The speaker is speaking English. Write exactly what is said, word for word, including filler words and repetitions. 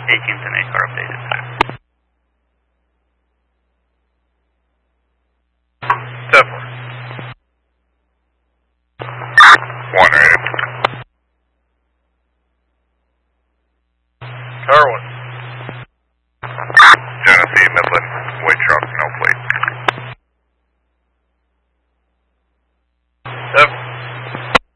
eighteenth and A car updated. Seven. One eight. Car one.